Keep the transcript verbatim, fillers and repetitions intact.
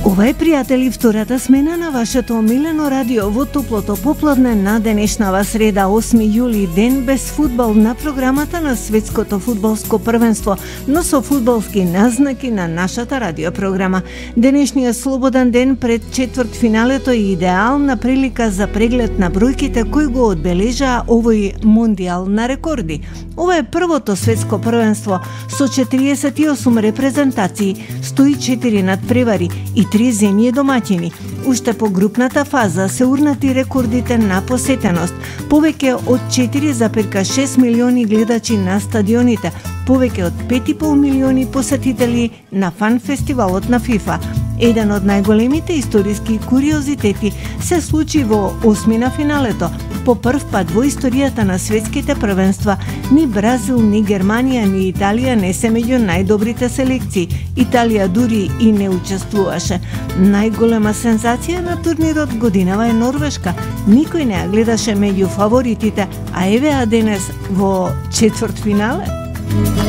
Ова е, пријатели, втората смена на вашето омилено радио во топлото попладне на денешнава среда, осми јули, ден без фудбал на програмата на Светското фудбалско првенство, но со фудбалски назнаки на нашата радиопрограма. Денешниот слободен ден пред четвртфиналето е идеална прилика за преглед на бројките кои го одбележаа овој мондијал на рекорди. Ова е првото светско првенство со четириесет и осум репрезентации, сто и четири надпревари и три земји домаќини. Уште по групната фаза се урнати рекордите на посетеност. Повеќе од четири зарез шест милиони гледачи на стадионите, повеќе од пет и пол милиони посетители на фан фестивалот на ФИФА. Еден од најголемите историски куриозитети се случи во осмина финалето. По прв пат во историјата на светските првенства ни Бразил, ни Германија, ни Италија не се меѓу најдобрите селекции. Италија дури и не учествуваше. Најголема сензација на турнирот годинава е Норвешка. Никој не ја гледаше меѓу фаворитите, а еве а денес во четвртфинале.